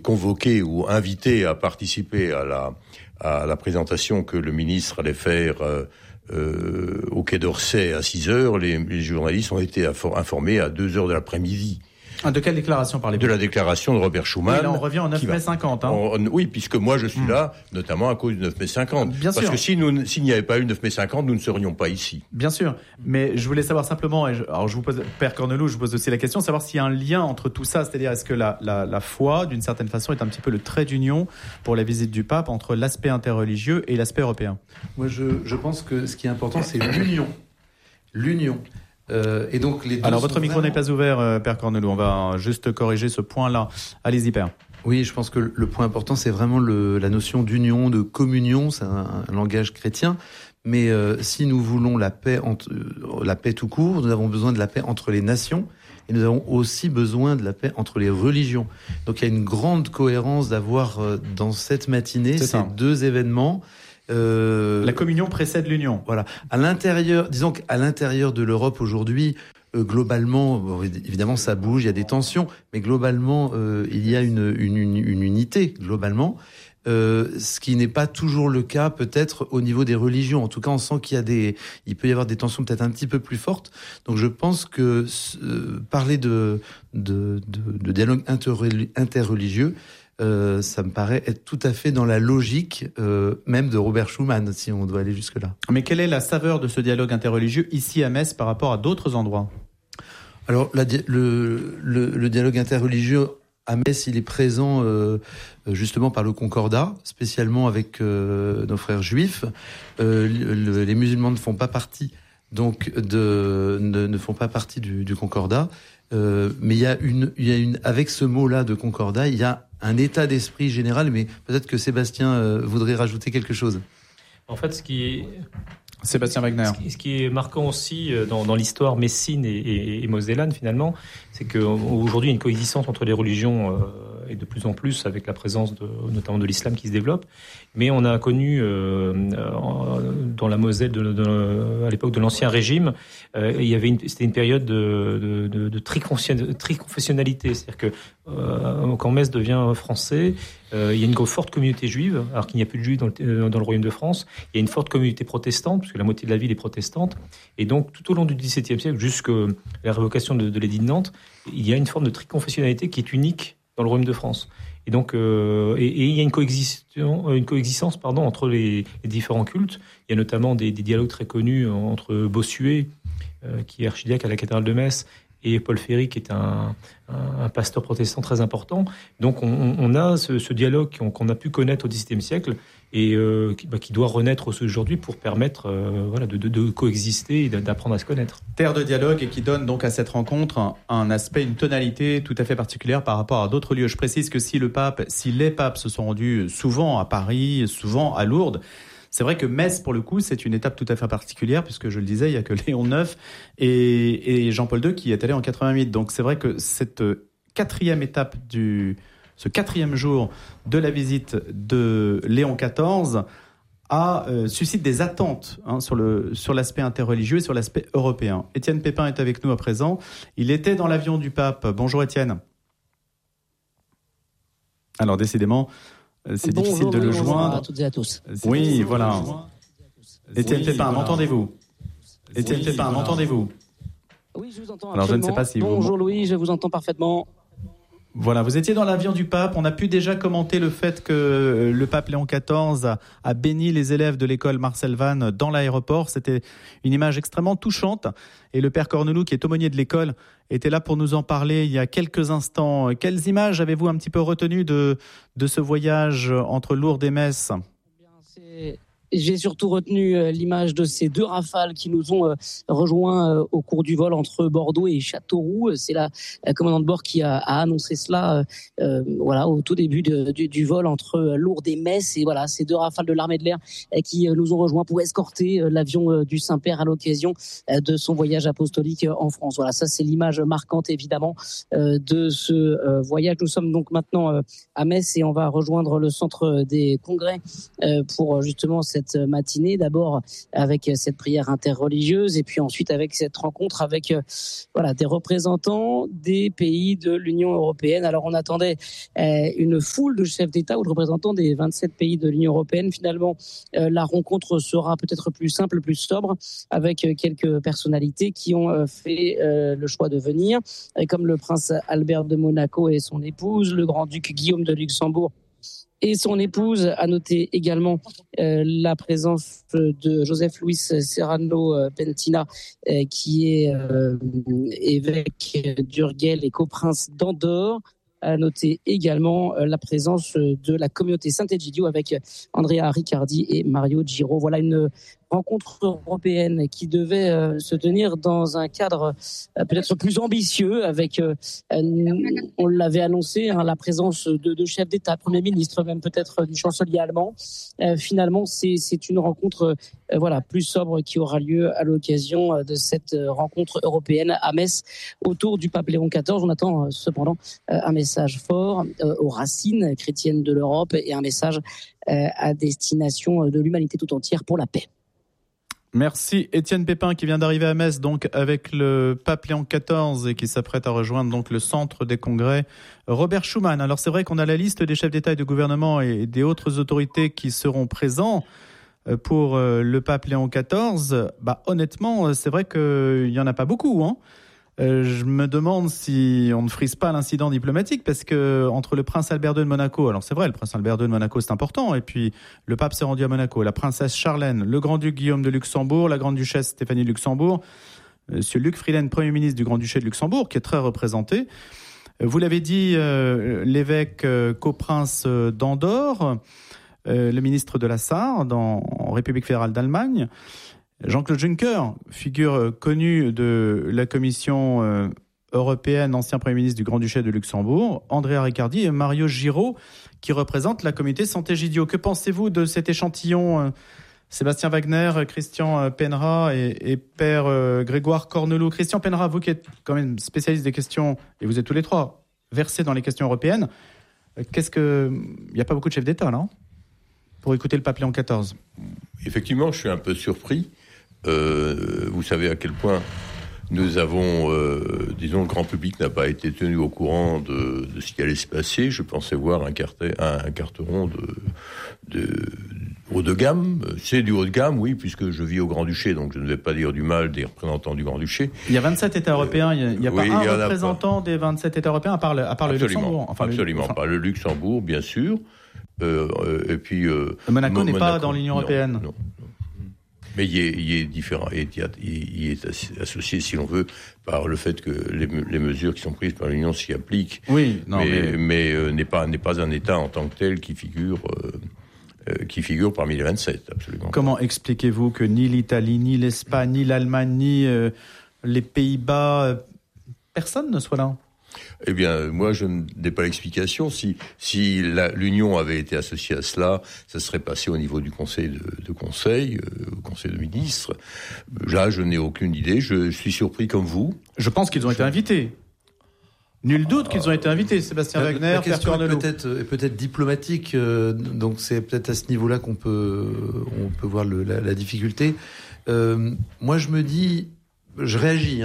convoqués ou invités à participer à la présentation que le ministre allait faire au Quai d'Orsay à 6h. Les journalistes ont été informés à 2h de l'après-midi. De quelle déclaration parlez-vous ? De la déclaration de Robert Schuman. Oui, là, on revient au 9 mai 50. Oui, puisque moi je suis là, notamment à cause du 9 mai 50. Bien Parce sûr. que s'il n'y avait pas eu le 9 mai 50, nous ne serions pas ici. Bien sûr. Mais je voulais savoir simplement, alors je vous pose, Père Corneloup, je vous pose aussi la question, savoir s'il y a un lien entre tout ça, c'est-à-dire est-ce que la foi, d'une certaine façon, est un petit peu le trait d'union pour la visite du pape entre l'aspect interreligieux et l'aspect européen ? Moi, je pense que ce qui est important, c'est l'union. L'union. Et donc les deux. Alors votre micro n'est pas ouvert, Père Corneloup. On va juste corriger ce point-là. Allez-y, Père. Oui, je pense que le point important, c'est vraiment la notion d'union, de communion. C'est un langage chrétien. Mais si nous voulons la paix tout court, nous avons besoin de la paix entre les nations. Et nous avons aussi besoin de la paix entre les religions. Donc il y a une grande cohérence d'avoir dans cette matinée ces deux événements. La communion précède l'union. Voilà. Disons qu'à l'intérieur de l'Europe aujourd'hui, globalement, évidemment ça bouge, il y a des tensions, mais globalement il y a une unité globalement. Ce qui n'est pas toujours le cas peut-être au niveau des religions. En tout cas, on sent il peut y avoir des tensions peut-être un petit peu plus fortes. Donc je pense que parler de dialogue interreligieux, ça me paraît être tout à fait dans la logique même de Robert Schuman, si on doit aller jusque-là. Mais quelle est la saveur de ce dialogue interreligieux ici à Metz par rapport à d'autres endroits ? Alors le dialogue interreligieux à Metz, il est présent justement par le Concordat, spécialement avec nos frères juifs. Les musulmans ne font pas partie ne font pas partie du Concordat. Mais il y a avec ce mot-là de Concordat, il y a un état d'esprit général, mais peut-être que Sébastien voudrait rajouter quelque chose. En fait, Sébastien Wagner. Ce qui est marquant aussi dans l'histoire messine et mosellane, finalement, c'est qu'aujourd'hui, il y a une coexistence entre les religions et de plus en plus avec la présence notamment de l'islam qui se développe. Mais on a connu dans la Moselle à l'époque de l'Ancien Régime, c'était une période de triconfessionnalité, c'est-à-dire que quand Metz devient français, il y a une forte communauté juive, alors qu'il n'y a plus de juifs dans le royaume de France. Il y a une forte communauté protestante, puisque la moitié de la ville est protestante. Et donc, tout au long du XVIIe siècle, jusqu'à la révocation de l'édit de Nantes, il y a une forme de triconfessionnalité qui est unique dans le royaume de France. Et donc, il y a une coexistence entre les différents cultes. Il y a notamment des dialogues très connus entre Bossuet, qui est archidiacre à la cathédrale de Metz, et Paul Ferry, qui est un pasteur protestant très important. Donc on a ce dialogue qu'on a pu connaître au XVIIe siècle et qui doit renaître aujourd'hui pour permettre de coexister et d'apprendre à se connaître. Terre de dialogue et qui donne donc à cette rencontre un aspect, une tonalité tout à fait particulière par rapport à d'autres lieux. Je précise que si les papes se sont rendus souvent à Paris, souvent à Lourdes, c'est vrai que Metz, pour le coup, c'est une étape tout à fait particulière, puisque je le disais, il n'y a que Léon IX et Jean-Paul II qui est allé en 88. Donc c'est vrai que cette quatrième étape ce quatrième jour de la visite de Léon XIV suscite des attentes sur l'aspect interreligieux et sur l'aspect européen. Étienne Pépin est avec nous à présent. Il était dans l'avion du pape. Bonjour Étienne. Alors décidément, c'est difficile de le joindre. À toutes et à tous. Oui, voilà. Étienne Pépin, m'entendez-vous ? Étienne Pépin, m'entendez-vous ? Oui, je vous entends. Alors, je ne sais pas si Bonjour Louis, je vous entends parfaitement. Voilà, vous étiez dans l'avion du pape. On a pu déjà commenter le fait que le pape Léon XIV a béni les élèves de l'école Marcel Vannes dans l'aéroport. C'était une image extrêmement touchante. Et le père Corneloup, qui est aumônier de l'école, était là pour nous en parler il y a quelques instants. Quelles images avez-vous un petit peu retenues de ce voyage entre Lourdes et Metz ? J'ai surtout retenu l'image de ces deux rafales qui nous ont rejoints au cours du vol entre Bordeaux et Châteauroux. C'est la commandante de bord qui a annoncé cela au tout début du vol entre Lourdes et Metz. Et voilà, ces deux rafales de l'armée de l'air qui nous ont rejoints pour escorter l'avion du Saint-Père à l'occasion de son voyage apostolique en France. Voilà, ça c'est l'image marquante évidemment de ce voyage. Nous sommes donc maintenant à Metz et on va rejoindre le centre des congrès pour justement cette cette matinée. D'abord avec cette prière interreligieuse et puis ensuite avec cette rencontre avec des représentants des pays de l'Union européenne. Alors on attendait une foule de chefs d'État ou de représentants des 27 pays de l'Union européenne. Finalement, la rencontre sera peut-être plus simple, plus sobre, avec quelques personnalités qui ont fait le choix de venir, comme le prince Albert de Monaco et son épouse, le grand-duc Guillaume de Luxembourg et son épouse. À noter également la présence de Joseph Luis Serrano Pentina, qui est évêque d'Urgell et coprince d'Andorre. À noter également la présence de la communauté Saint-Egidio avec Andrea Riccardi et Mario Giro. Voilà une rencontre européenne qui devait se tenir dans un cadre peut-être plus ambitieux avec, on l'avait annoncé, la présence de chefs d'État, Premier ministre, même peut-être du chancelier allemand. Finalement, c'est une rencontre plus sobre qui aura lieu à l'occasion de cette rencontre européenne à Metz autour du pape Léon XIV. On attend cependant un message fort aux racines chrétiennes de l'Europe et un message à destination de l'humanité tout entière pour la paix. Merci Étienne Pépin qui vient d'arriver à Metz donc avec le pape Léon XIV et qui s'apprête à rejoindre donc le centre des congrès Robert Schuman. Alors c'est vrai qu'on a la liste des chefs d'État et de gouvernement et des autres autorités qui seront présents pour le pape Léon XIV. Honnêtement, c'est vrai qu'il n'y en a pas beaucoup, hein. Je me demande si on ne frise pas l'incident diplomatique parce que entre le prince Albert II de Monaco, alors c'est vrai, le prince Albert II de Monaco c'est important, et puis le pape s'est rendu à Monaco, la princesse Charlène, le grand-duc Guillaume de Luxembourg, la grande-duchesse Stéphanie de Luxembourg, monsieur Luc Frieden, Premier ministre du Grand-Duché de Luxembourg, qui est très représenté. Vous l'avez dit, l'évêque coprince d'Andorre, le ministre de la Sarre en République fédérale d'Allemagne, Jean-Claude Juncker, figure connue de la Commission européenne, ancien Premier ministre du Grand-Duché de Luxembourg, Andrea Riccardi et Mario Giro, qui représentent la communauté Saint-Egidio. Que pensez-vous de cet échantillon, Sébastien Wagner, Christian Penra et Père Grégoire Cornelou? Christian Penra, vous qui êtes quand même spécialiste des questions, et vous êtes tous les trois versés dans les questions européennes, il n'y a pas beaucoup de chefs d'État, non, pour écouter le pape Léon XIV? Effectivement, je suis un peu surpris. Vous savez à quel point nous avons, le grand public n'a pas été tenu au courant de ce qui allait se passer. Je pensais voir un carteron haut de gamme. C'est du haut de gamme, oui, puisque je vis au Grand-Duché, donc je ne vais pas dire du mal des représentants du Grand-Duché. Il y a 27 États européens, il n'y a pas un représentant des 27 États européens, à part le Luxembourg. Absolument pas. Le Luxembourg, bien sûr. Et puis Monaco n'est pas dans l'Union européenne. Non. Mais il est différent, il est associé, si l'on veut, par le fait que les mesures qui sont prises par l'Union s'y appliquent. Oui, mais n'est pas un État en tant que tel qui figure parmi les 27, absolument. Comment expliquez-vous que ni l'Italie, ni l'Espagne, ni l'Allemagne, ni les Pays-Bas, personne ne soit là? Eh bien, moi, je n'ai pas l'explication. Si l'Union avait été associée à cela, ça serait passé au niveau du Conseil au Conseil de ministres. Là, je n'ai aucune idée. Je suis surpris comme vous. Je pense qu'ils ont été invités. Nul doute qu'ils ont été invités, Sébastien Wagner. La question est peut-être diplomatique, donc c'est peut-être à ce niveau-là qu'on peut voir la difficulté. Moi, je me dis... Je réagis.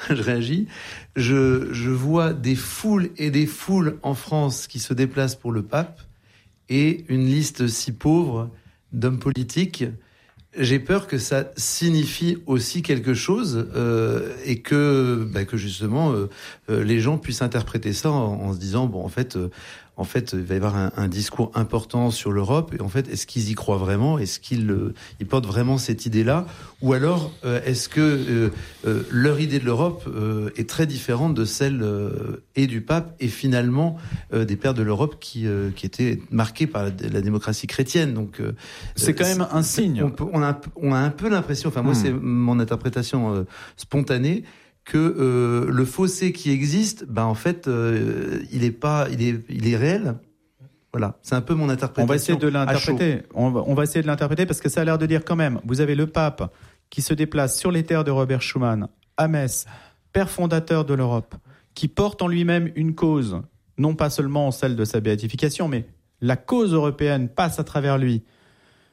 Je vois des foules et des foules en France qui se déplacent pour le pape et une liste si pauvre d'hommes politiques. J'ai peur que ça signifie aussi quelque chose et que justement les gens puissent interpréter ça en se disant en fait, il va y avoir un discours important sur l'Europe. Et en fait, est-ce qu'ils y croient vraiment? Est-ce qu'ils portent vraiment cette idée-là? Ou alors, est-ce que leur idée de l'Europe est très différente de celle et du pape et finalement des pères de l'Europe qui étaient marqués par la démocratie chrétienne? Donc, c'est quand même un signe. On a un peu l'impression, enfin moi c'est mon interprétation spontanée, que le fossé qui existe, en fait, il est réel. Voilà, c'est un peu mon interprétation. On va essayer de l'interpréter. On va essayer de l'interpréter parce que ça a l'air de dire quand même. Vous avez le pape qui se déplace sur les terres de Robert Schuman à Metz, père fondateur de l'Europe, qui porte en lui-même une cause, non pas seulement celle de sa béatification, mais la cause européenne passe à travers lui.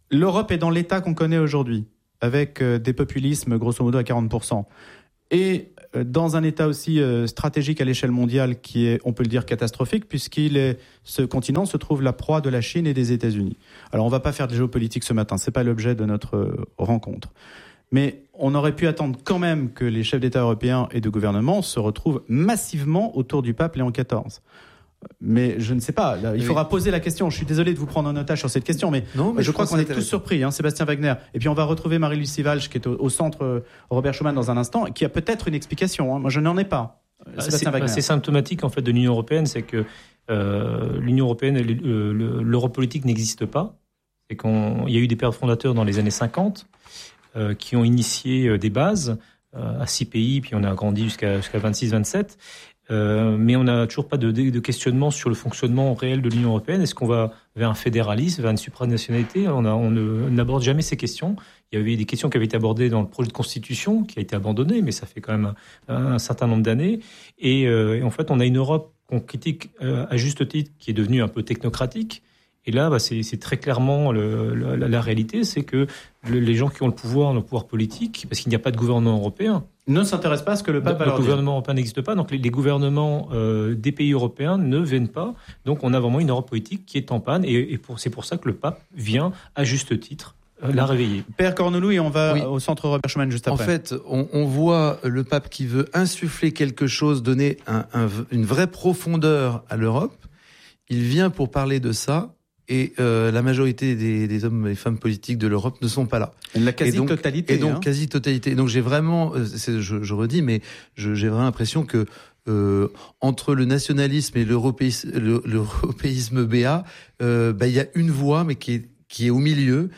L'Europe est dans l'état qu'on connaît aujourd'hui, avec des populismes grosso modo à 40%. Et dans un état aussi stratégique à l'échelle mondiale qui est, on peut le dire, catastrophique, ce continent se trouve la proie de la Chine et des États-Unis. Alors on ne va pas faire de géopolitique ce matin, ce n'est pas l'objet de notre rencontre. Mais on aurait pu attendre quand même que les chefs d'État européens et de gouvernement se retrouvent massivement autour du pape Léon XIV. Mais je ne sais pas, il faudra poser la question. Je suis désolé de vous prendre en otage sur cette question, mais je crois qu'on est tous surpris, Sébastien Wagner. Et puis on va retrouver Marie-Lucie Walsh, qui est au centre Robert Schuman dans un instant, qui a peut-être une explication. Moi, je n'en ai pas. Sébastien Wagner. C'est symptomatique en fait de l'Union européenne, c'est que l'Union européenne, l'Europe politique n'existe pas. C'est il y a eu des pères fondateurs dans les années 50 qui ont initié des bases à 6 pays, puis on a grandi jusqu'à 26-27. Mais on n'a toujours pas de questionnement sur le fonctionnement réel de l'Union européenne. Est-ce qu'on va vers un fédéralisme, vers une supranationalité ? On n'aborde jamais ces questions. Il y avait des questions qui avaient été abordées dans le projet de constitution, qui a été abandonné, mais ça fait quand même un certain nombre d'années. Et en fait, on a une Europe qu'on critique à juste titre, qui est devenue un peu technocratique. Et là, c'est très clairement la réalité, c'est que les gens qui ont le pouvoir politique, parce qu'il n'y a pas de gouvernement européen, ne s'intéressent pas à ce que le pape va leur dire. Le gouvernement européen n'existe pas, donc les gouvernements des pays européens ne viennent pas. Donc on a vraiment une Europe politique qui est en panne, et c'est pour ça que le pape vient, à juste titre, la réveiller. Père Corneloup, et on va au centre Robert Schuman juste après. En fait, on voit le pape qui veut insuffler quelque chose, donner une vraie profondeur à l'Europe. Il vient pour parler de ça. Et la majorité des hommes et femmes politiques de l'Europe ne sont pas là. La quasi-totalité. Et donc quasi-totalité. Donc j'ai vraiment, je redis, mais j'ai vraiment l'impression que entre le nationalisme et l'européisme béat, il y a une voix, mais qui est au milieu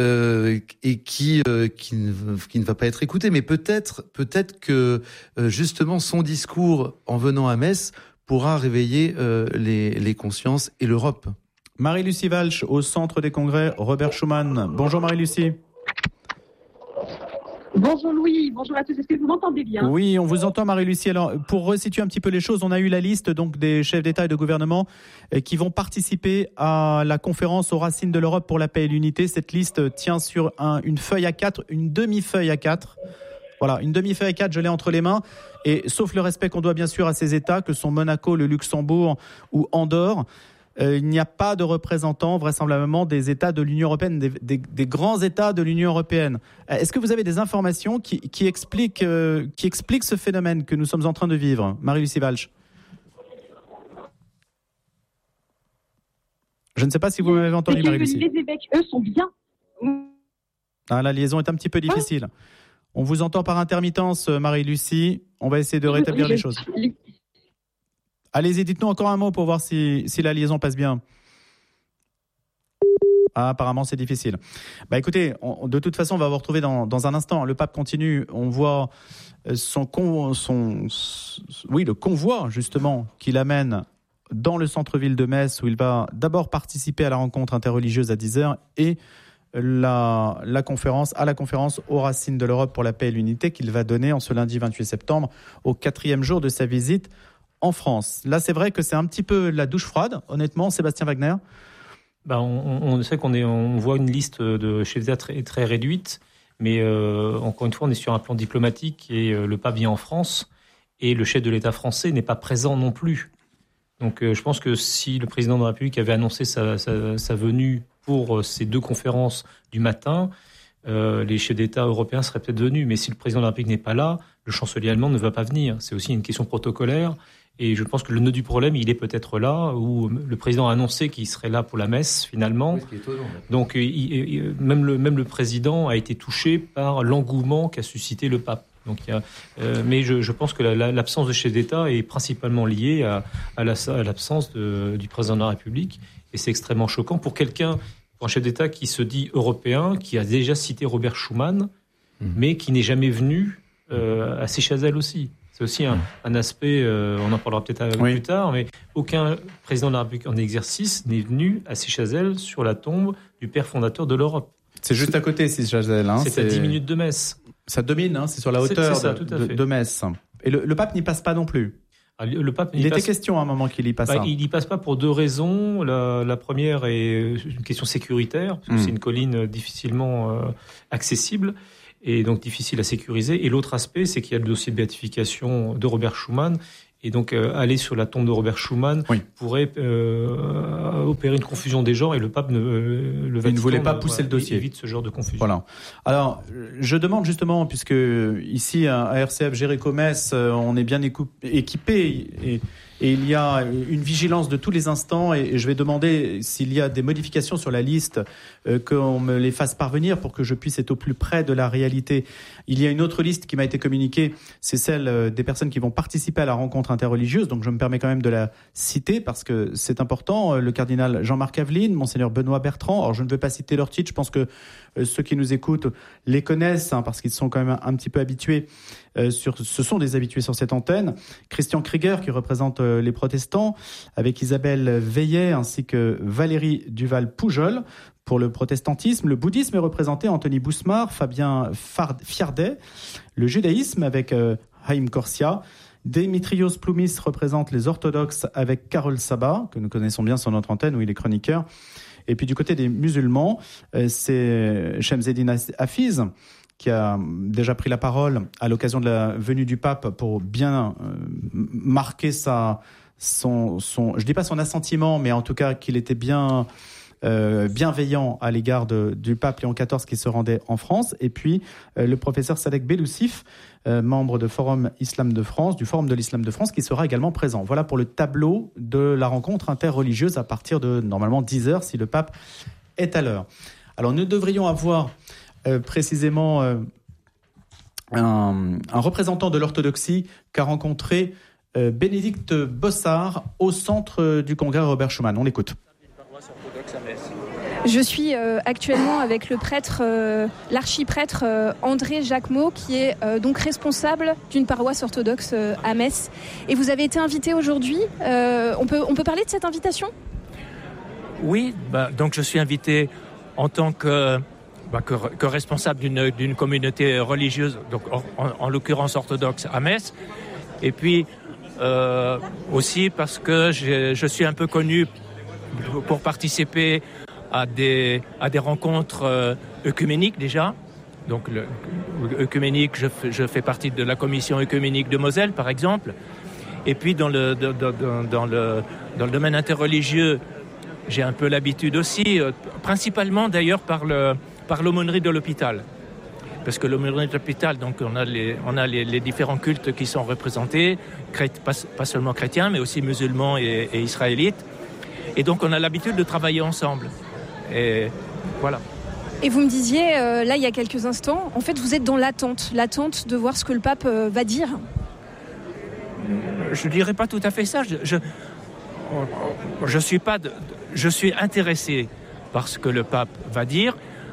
et qui ne va pas être écoutée. Mais peut-être que justement son discours en venant à Metz pourra réveiller les consciences et l'Europe. Marie-Lucie Walsh, au centre des congrès Robert Schuman. Bonjour Marie-Lucie. Bonjour Louis, bonjour à tous. Est-ce que vous m'entendez bien ? Oui, on vous entend Marie-Lucie. Alors, pour resituer un petit peu les choses, on a eu la liste donc des chefs d'État et de gouvernement qui vont participer à la conférence aux racines de l'Europe pour la paix et l'unité. Cette liste tient sur une feuille A4, une demi-feuille A4. Voilà, une demi-feuille A4, je l'ai entre les mains. Et sauf le respect qu'on doit bien sûr à ces États que sont Monaco, le Luxembourg ou Andorre, il n'y a pas de représentants vraisemblablement des États de l'Union européenne, des grands États de l'Union européenne. Est-ce que vous avez des informations qui expliquent ce phénomène que nous sommes en train de vivre, Marie-Lucie Walsh ? Je ne sais pas si vous m'avez entendu, Marie-Lucie. Les évêques, eux, sont bien. La liaison est un petit peu difficile. On vous entend par intermittence, Marie-Lucie. On va essayer de rétablir les choses. Allez-y, dites-nous encore un mot pour voir si la liaison passe bien. Ah, apparemment, c'est difficile. Écoutez, de toute façon, on va vous retrouver dans un instant. Le pape continue. On voit le convoi, justement, qu'il amène dans le centre-ville de Metz, où il va d'abord participer à la rencontre interreligieuse à 10h et la conférence aux racines de l'Europe pour la paix et l'unité qu'il va donner en ce lundi 28 septembre, au 4e jour de sa visite en France. Là, c'est vrai que c'est un petit peu la douche froide, honnêtement, Sébastien Wagner. On sait on voit une liste de chefs d'État très, très réduite, mais encore une fois, on est sur un plan diplomatique et le pape vient en France et le chef de l'État français n'est pas présent non plus. Donc, je pense que si le président de la République avait annoncé sa venue pour ces 2 conférences du matin, les chefs d'État européens seraient peut-être venus. Mais si le président de la République n'est pas là, le chancelier allemand ne va pas venir. C'est aussi une question protocolaire. Et je pense que le nœud du problème, il est peut-être là, où le président a annoncé qu'il serait là pour la messe, finalement. Oui, ce qui est étonnant. Donc, même le président a été touché par l'engouement qu'a suscité le pape. Donc, mais je pense que l'absence de chef d'État est principalement liée à l'absence du président de la République. Et c'est extrêmement choquant pour un chef d'État qui se dit européen, qui a déjà cité Robert Schuman, mais qui n'est jamais venu à Seychelles aussi. C'est aussi un aspect, on en parlera peut-être plus tard, mais aucun président de la République en exercice n'est venu à Seychelles sur la tombe du père fondateur de l'Europe. C'est juste à côté, Seychelles. C'est à 10 minutes de Metz. Ça domine, c'est sur la hauteur de Metz. Et le pape n'y passe pas non plus. Le pape, il était question à un moment qu'il y passe. Il n'y passe pas pour deux raisons. La première est une question sécuritaire, parce que c'est une colline difficilement accessible et donc difficile à sécuriser. Et l'autre aspect, c'est qu'il y a le dossier de béatification de Robert Schuman. Et donc, aller sur la tombe de Robert Schuman pourrait opérer une confusion des genres, et le pape le Vatican ne voulait pas pousser le dossier. Évite ce genre de confusion. Voilà. Alors, je demande justement, puisque ici à RCF Jéricho-Metz, on est bien équipé et il y a une vigilance de tous les instants, et je vais demander s'il y a des modifications sur la liste, qu'on me les fasse parvenir pour que je puisse être au plus près de la réalité. Il y a une autre liste qui m'a été communiquée, c'est celle des personnes qui vont participer à la rencontre interreligieuse, donc je me permets quand même de la citer parce que c'est important. Le cardinal Jean-Marc Aveline, Monseigneur Benoît Bertrand, alors je ne vais pas citer leur titre, je pense que ceux qui nous écoutent les connaissent, parce qu'ils sont quand même un petit peu habitués, ce sont des habitués sur cette antenne. Christian Krieger qui représente les protestants, avec Isabelle Veillet ainsi que Valérie Duval-Poujol pour le protestantisme. Le bouddhisme est représenté Anthony Bousmar, Fabien Fiardet. Le judaïsme avec Haïm Corsia. Dimitrios Ploumis représente les orthodoxes avec Carole Sabat, que nous connaissons bien sur notre antenne où il est chroniqueur. Et puis du côté des musulmans, c'est Shemseddine Hafiz, qui a déjà pris la parole à l'occasion de la venue du pape pour bien marquer je dis pas son assentiment, mais en tout cas qu'il était bien bienveillant à l'égard du pape Léon XIV qui se rendait en France. Et puis le professeur Sadek Beloussif, membre du Forum de l'Islam de France, qui sera également présent. Voilà pour le tableau de la rencontre interreligieuse à partir de normalement 10h si le pape est à l'heure. Alors nous devrions avoir précisément un représentant de l'orthodoxie qu'a rencontré Bénédicte Bossard au centre du congrès Robert Schuman. On l'écoute. Je suis actuellement avec le prêtre, l'archiprêtre André Jacquemot, qui est donc responsable d'une paroisse orthodoxe à Metz. Et vous avez été invité aujourd'hui. On peut parler de cette invitation ? Oui, donc je suis invité en tant que responsable d'une communauté religieuse, donc en l'occurrence orthodoxe à Metz. Et puis aussi parce que je suis un peu connu pour participer à des rencontres œcuméniques déjà. Donc œcuménique, je fais partie de la commission œcuménique de Moselle par exemple. Et puis dans le domaine interreligieux, j'ai un peu l'habitude aussi, principalement d'ailleurs par l'aumônerie de l'hôpital. Parce que l'aumônerie de l'hôpital, donc on a les différents cultes qui sont représentés, pas seulement chrétiens, mais aussi musulmans et israélites. Et donc on a l'habitude de travailler ensemble. Et voilà. Et vous me disiez, là il y a quelques instants, en fait vous êtes dans l'attente de voir ce que le pape va dire. Je dirais pas tout à fait ça. Je suis intéressé par ce que le pape va dire.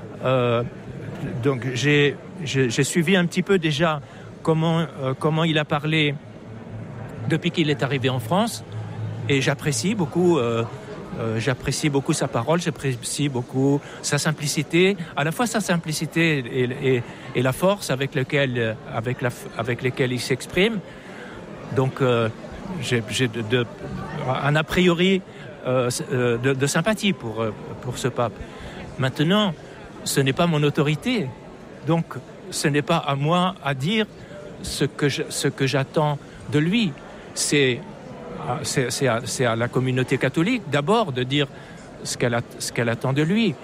Donc j'ai suivi un petit peu déjà comment il a parlé depuis qu'il est arrivé en France, et j'apprécie beaucoup sa parole, j'apprécie beaucoup sa simplicité, à la fois sa simplicité et la force avec lesquelles il s'exprime. Donc j'ai un a priori de sympathie pour ce pape. Maintenant, ce n'est pas mon autorité, donc ce n'est pas à moi à dire ce que j'attends de lui. C'est à la communauté catholique d'abord de dire ce qu'elle attend de lui.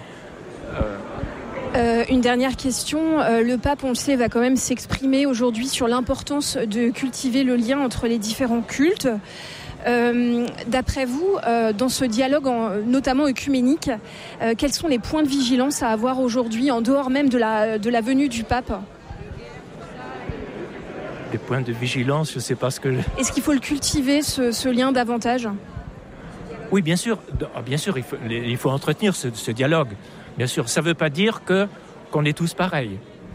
Une dernière question. Le pape, on le sait, va quand même s'exprimer aujourd'hui sur l'importance de cultiver le lien entre les différents cultes. D'après vous, dans ce dialogue notamment œcuménique, quels sont les points de vigilance à avoir aujourd'hui en dehors même de la venue du pape ? Des points de vigilance, je ne sais pas ce que... Est-ce qu'il faut le cultiver, ce lien davantage ? Oui, bien sûr, il faut entretenir ce dialogue. Bien sûr, ça ne veut pas dire qu'on est tous pareils.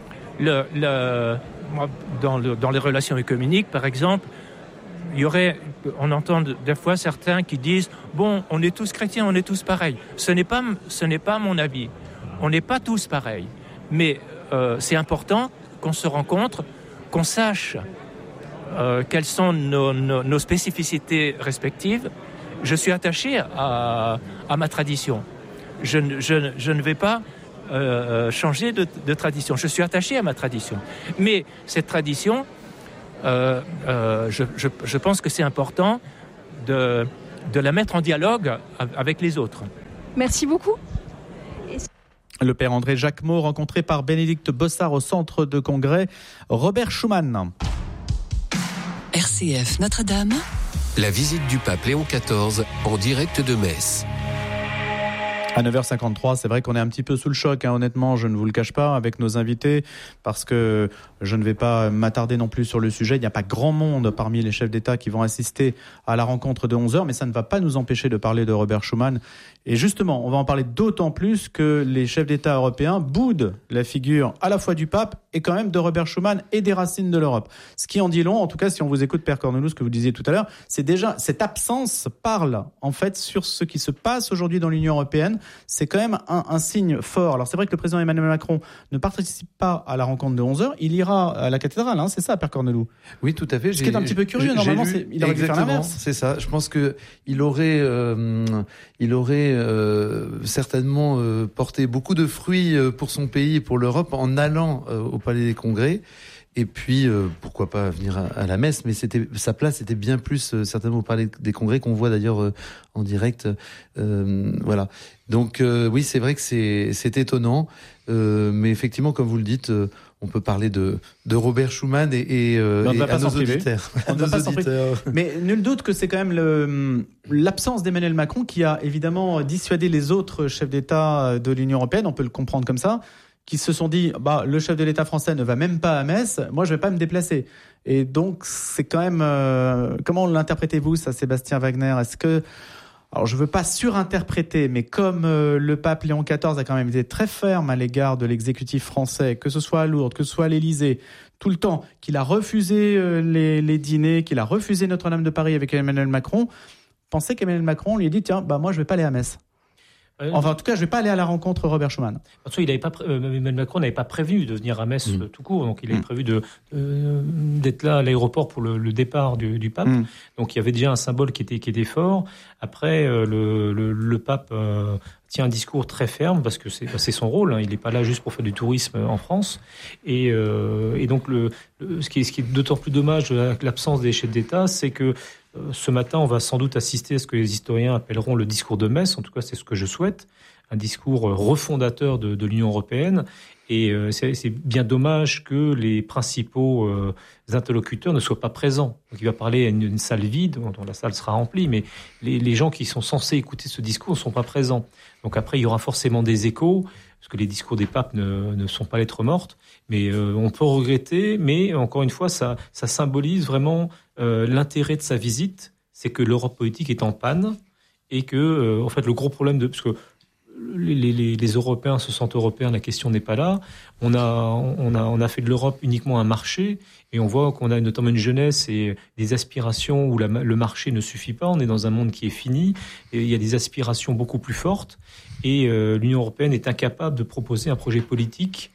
Moi, dans les relations œcuméniques, par exemple, on entend des fois certains qui disent « Bon, on est tous chrétiens, on est tous pareils ». Ce n'est pas mon avis. On n'est pas tous pareils. Mais c'est important qu'on se rencontre, qu'on sache quelles sont nos spécificités respectives, je suis attaché à ma tradition. Je ne vais pas changer de tradition. Je suis attaché à ma tradition. Mais cette tradition, je pense que c'est important de la mettre en dialogue avec les autres. Merci beaucoup. Le père André Jacquemot, rencontré par Bénédicte Bossard au centre de congrès Robert Schuman. RCF Notre-Dame. La visite du pape Léon XIV en direct de Metz. À 9h53, c'est vrai qu'on est un petit peu sous le choc, honnêtement, je ne vous le cache pas, avec nos invités, parce que je ne vais pas m'attarder non plus sur le sujet. Il n'y a pas grand monde parmi les chefs d'État qui vont assister à la rencontre de 11h, mais ça ne va pas nous empêcher de parler de Robert Schuman. Et justement, on va en parler d'autant plus que les chefs d'État européens boudent la figure à la fois du pape et quand même de Robert Schuman et des racines de l'Europe. Ce qui en dit long, en tout cas, si on vous écoute, Père Cornelius, ce que vous disiez tout à l'heure, c'est déjà, cette absence parle, en fait, sur ce qui se passe aujourd'hui dans l'Union européenne. C'est quand même un signe fort. Alors, c'est vrai que le président Emmanuel Macron ne participe pas à la rencontre de 11h. Il ira à la cathédrale, c'est ça, Père Cornelius? Oui, tout à fait. Ce qui est un petit peu curieux, normalement, il aurait dû faire l'inverse. C'est ça. Je pense que il aurait certainement porté beaucoup de fruits pour son pays et pour l'Europe en allant au Palais des Congrès. Et puis, pourquoi pas venir à la messe, mais sa place était bien plus certainement au Palais des Congrès, qu'on voit d'ailleurs en direct. Voilà. Donc oui, c'est vrai que c'est étonnant, mais effectivement, comme vous le dites, on peut parler de Robert Schuman et à nos auditeurs. Mais nul doute que c'est quand même l'absence d'Emmanuel Macron qui a évidemment dissuadé les autres chefs d'État de l'Union européenne, on peut le comprendre comme ça, qui se sont dit, le chef de l'État français ne va même pas à Metz, moi je vais pas me déplacer. Et donc c'est quand même, comment l'interprétez-vous ça, Sébastien Wagner? Est-ce que, alors je veux pas surinterpréter, mais comme le pape Léon XIV a quand même été très ferme à l'égard de l'exécutif français, que ce soit à Lourdes, que ce soit à l'Élysée, tout le temps, qu'il a refusé les dîners, qu'il a refusé Notre-Dame de Paris avec Emmanuel Macron, pensez qu'Emmanuel Macron lui a dit, tiens, moi je vais pas aller à Metz. Enfin, en tout cas, je vais pas aller à la rencontre Robert Schuman. Parce Emmanuel Macron n'avait pas prévu de venir à Metz tout court, donc il avait prévu d'être là à l'aéroport pour le départ du pape. Donc il y avait déjà un symbole qui était fort. Après, le pape tient un discours très ferme parce que c'est son rôle. Il n'est pas là juste pour faire du tourisme en France. Et donc ce qui est d'autant plus dommage de l'absence des chefs d'État, c'est que ce matin, on va sans doute assister à ce que les historiens appelleront le discours de Metz. En tout cas, c'est ce que je souhaite. Un discours refondateur de l'Union européenne. Et c'est bien dommage que les principaux interlocuteurs ne soient pas présents. Donc, il va parler à une salle vide, dont la salle sera remplie, mais les gens qui sont censés écouter ce discours ne sont pas présents. Donc après, il y aura forcément des échos, parce que les discours des papes ne sont pas lettres mortes. Mais on peut regretter, mais encore une fois, ça symbolise vraiment l'intérêt de sa visite, c'est que l'Europe politique est en panne et que, en fait, le gros problème parce que les Européens se sentent européens, la question n'est pas là. On a fait de l'Europe uniquement un marché et on voit qu'on a notamment une jeunesse et des aspirations où le marché ne suffit pas. On est dans un monde qui est fini et il y a des aspirations beaucoup plus fortes et l'Union européenne est incapable de proposer un projet politique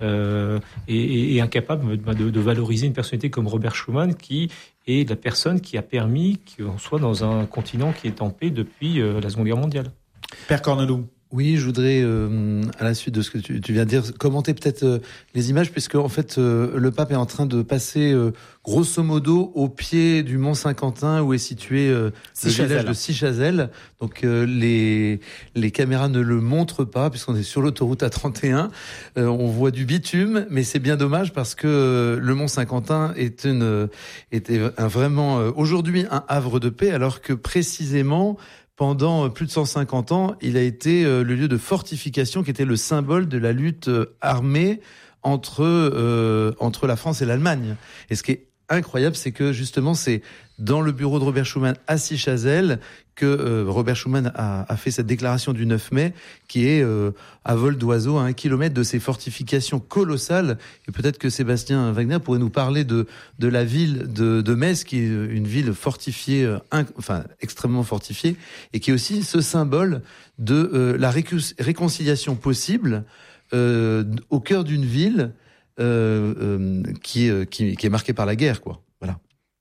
et incapable de valoriser une personnalité comme Robert Schuman qui est la personne qui a permis qu'on soit dans un continent qui est en paix depuis la Seconde Guerre mondiale. Père Cornelius. Oui, je voudrais, à la suite de ce que tu viens de dire, commenter peut-être les images, puisque en fait, le pape est en train de passer, grosso modo, au pied du Mont Saint-Quentin, où est situé le village de Sichazel. Donc, les caméras ne le montrent pas, puisqu'on est sur l'autoroute A31. On voit du bitume, mais c'est bien dommage parce que le Mont Saint-Quentin était vraiment aujourd'hui un havre de paix, alors que précisément, pendant plus de 150 ans, il a été le lieu de fortification qui était le symbole de la lutte armée entre la France et l'Allemagne. Et ce qui est incroyable, c'est que justement, c'est dans le bureau de Robert Schuman à Sichazel que Robert Schuman a fait cette déclaration du 9 mai qui est à vol d'oiseau à 1 kilomètre de ces fortifications colossales. Et peut-être que Sébastien Wagner pourrait nous parler de la ville de Metz, qui est une ville fortifiée, extrêmement fortifiée, et qui est aussi ce symbole de la réconciliation possible au cœur d'une ville qui est marquée par la guerre, quoi. Voilà.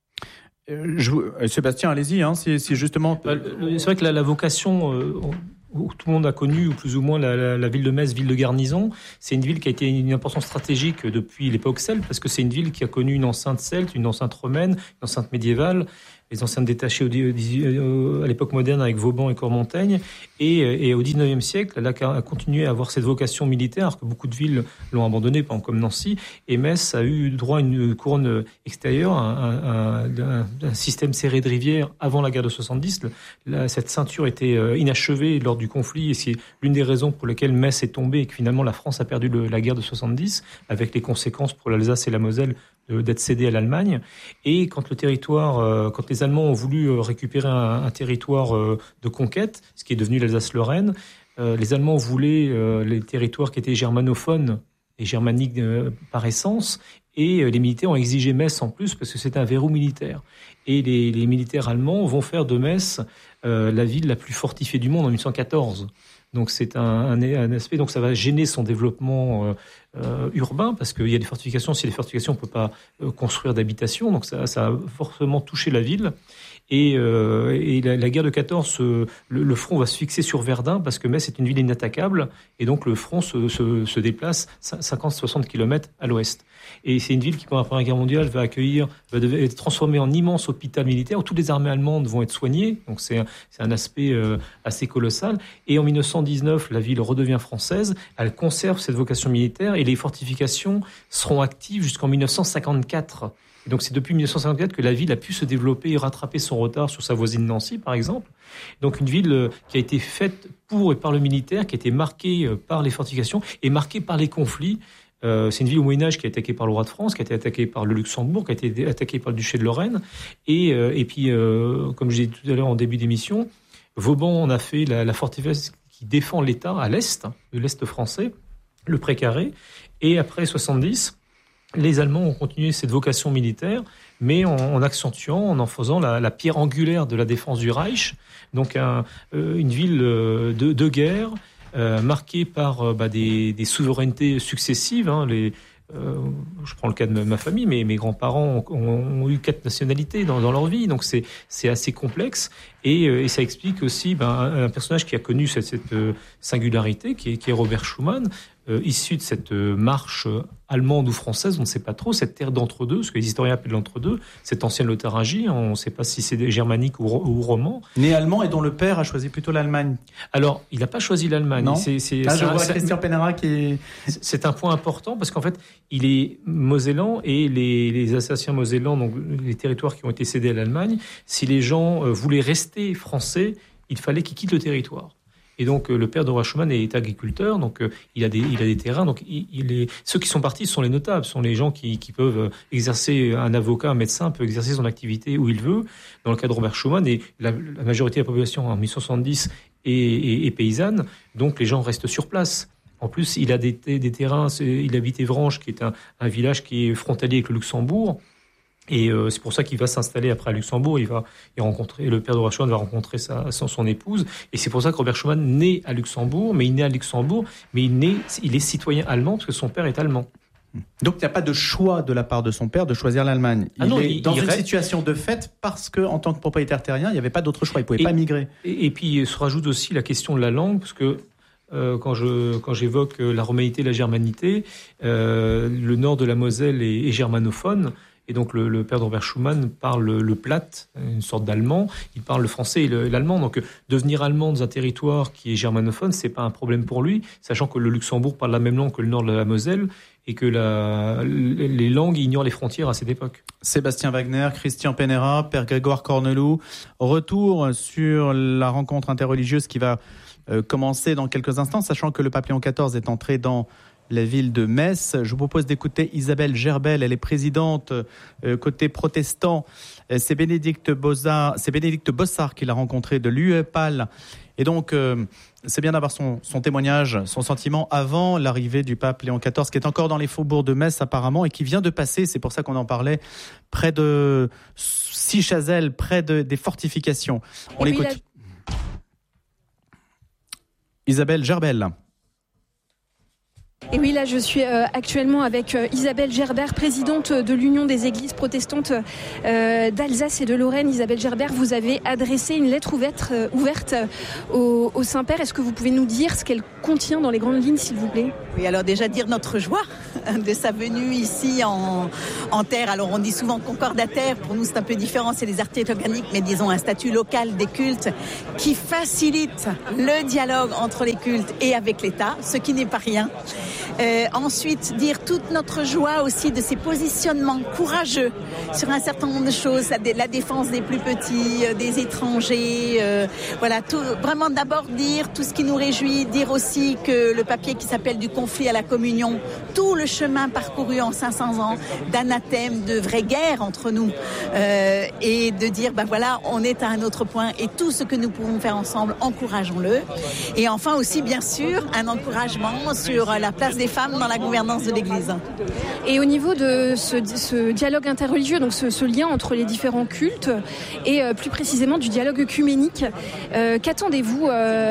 Sébastien, allez-y, c'est justement... C'est vrai que la vocation... tout le monde a connu, ou plus ou moins, la ville de Metz, ville de garnison. C'est une ville qui a été une importance stratégique depuis l'époque celte, parce que c'est une ville qui a connu une enceinte celte, une enceinte romaine, une enceinte médiévale, les enceintes détachées à l'époque moderne avec Vauban et Cormontaigne. Et au XIXe siècle, elle a continué à avoir cette vocation militaire, alors que beaucoup de villes l'ont abandonnée, par exemple comme Nancy. Et Metz a eu droit à une couronne extérieure, un système serré de rivières avant la guerre de 70. Cette ceinture était inachevée lors du conflit, et c'est l'une des raisons pour lesquelles Metz est tombée et que finalement la France a perdu la guerre de 70, avec les conséquences pour l'Alsace et la Moselle d'être cédée à l'Allemagne. Et quand quand les Allemands ont voulu récupérer un territoire de conquête, ce qui est devenu l'Alsace-Lorraine, les Allemands voulaient les territoires qui étaient germanophones et germaniques par essence, et les militaires ont exigé Metz en plus parce que c'était un verrou militaire. Et les militaires allemands vont faire de Metz la ville la plus fortifiée du monde en 1814. Donc c'est un aspect, donc ça va gêner son développement urbain, parce qu'il y a des fortifications. Si les fortifications, on ne peut pas construire d'habitation, donc ça a forcément touché la ville. Et la guerre de 14, le front va se fixer sur Verdun, parce que Metz est une ville inattaquable, et donc le front se déplace 50-60 km à l'ouest. Et c'est une ville qui, pendant la Première Guerre mondiale, va être transformée en immense hôpital militaire, où toutes les armées allemandes vont être soignées. Donc c'est un aspect assez colossal. Et en 1919, la ville redevient française, elle conserve cette vocation militaire, et les fortifications seront actives jusqu'en 1954. Et donc c'est depuis 1954 que la ville a pu se développer et rattraper son retard sur sa voisine Nancy, par exemple. Donc une ville qui a été faite pour et par le militaire, qui a été marquée par les fortifications et marquée par les conflits. C'est une ville au Moyen-Âge qui a été attaquée par le roi de France, qui a été attaquée par le Luxembourg, qui a été attaquée par le duché de Lorraine. Et puis, comme je l'ai dit tout à l'heure en début d'émission, Vauban en a fait la forteresse qui défend l'État à l'Est, de l'Est français, le Pré-Carré. Et après 70, les Allemands ont continué cette vocation militaire, mais en accentuant, en faisant la pierre angulaire de la défense du Reich. Donc une ville de guerre, marquée par des souverainetés successives. Je prends le cas de ma famille, mais mes grands-parents ont eu 4 nationalités dans leur vie, donc c'est assez complexe. Et ça explique aussi un personnage qui a connu cette singularité, qui est Robert Schuman, issu de cette marche allemande ou française, on ne sait pas trop, cette terre d'entre-deux, ce que les historiens appellent l'entre-deux, cette ancienne Lotharingie, on ne sait pas si c'est germanique ou roman. Né allemand et dont le père a choisi plutôt l'Allemagne. Alors, il n'a pas choisi l'Allemagne. Non. Je vois Christian Penera qui... C'est un point important, parce qu'en fait, il est mosellan, et les Alsaciens mosellans, donc les territoires qui ont été cédés à l'Allemagne, si les gens voulaient rester français, il fallait qu'ils quittent le territoire. Et donc le père de Robert Schuman est agriculteur, donc il a des terrains. Donc ceux qui sont partis sont les notables, sont les gens qui peuvent exercer, un avocat, un médecin peut exercer son activité où il veut. Dans le cas de Robert Schuman, et la majorité de la population en 1970 est paysanne, donc les gens restent sur place. En plus, il a des terrains, il habite Évranges, qui est un village qui est frontalier avec le Luxembourg. Et c'est pour ça qu'il va s'installer après à Luxembourg. Le père de Robert Schuman va rencontrer son épouse. Et c'est pour ça que Robert Schuman naît à Luxembourg, mais il est citoyen allemand parce que son père est allemand. Donc il n'y a pas de choix de la part de son père de choisir l'Allemagne. Il est dans une situation de fait parce qu'en tant que propriétaire terrien, il n'y avait pas d'autre choix. Il ne pouvait pas migrer. Et puis se rajoute aussi la question de la langue, parce que quand j'évoque la romanité et la germanité, le nord de la Moselle est germanophone. Et donc le père de Robert Schuman parle le platte, une sorte d'allemand. Il parle le français et l'allemand. Donc devenir allemand dans un territoire qui est germanophone, c'est pas un problème pour lui, sachant que le Luxembourg parle la même langue que le nord de la Moselle et que les langues ignorent les frontières à cette époque. Sébastien Wagner, Christian Penera, père Grégoire Corneloup. Retour sur la rencontre interreligieuse qui va commencer dans quelques instants, sachant que le pape Léon XIV est entré dans la ville de Metz. Je vous propose d'écouter Isabelle Gerbel, elle est présidente côté protestant. C'est Bénédicte Bossard qui l'a rencontré de l'UEPAL. Et donc, c'est bien d'avoir son témoignage, son sentiment avant l'arrivée du pape Léon XIV, qui est encore dans les faubourgs de Metz apparemment, et qui vient de passer, c'est pour ça qu'on en parlait, près de Sichazel, près des fortifications. On l'écoute. Et oui, là, je suis actuellement avec Isabelle Gerbert, présidente de l'Union des Églises protestantes d'Alsace et de Lorraine. Isabelle Gerbert, vous avez adressé une lettre ouverte au Saint-Père. Est-ce que vous pouvez nous dire ce qu'elle contient dans les grandes lignes, s'il vous plaît ? Oui, alors déjà dire notre joie de sa venue ici en terre. Alors on dit souvent concordataire, pour nous c'est un peu différent, c'est les artères organiques, mais disons un statut local des cultes qui facilite le dialogue entre les cultes et avec l'État, ce qui n'est pas rien. Ensuite, dire toute notre joie aussi de ces positionnements courageux sur un certain nombre de choses, la défense des plus petits, des étrangers, voilà, tout, vraiment d'abord dire tout ce qui nous réjouit, dire aussi que le papier qui s'appelle Du conflit à la communion, tout le chemin parcouru en 500 ans d'anathème, de vraie guerre entre nous, et de dire, voilà, on est à un autre point et tout ce que nous pouvons faire ensemble, encourageons-le. Et enfin aussi, bien sûr, un encouragement sur la place des femmes dans la gouvernance de l'Église. Et au niveau de ce dialogue interreligieux, donc ce lien entre les différents cultes et plus précisément du dialogue œcuménique, qu'attendez-vous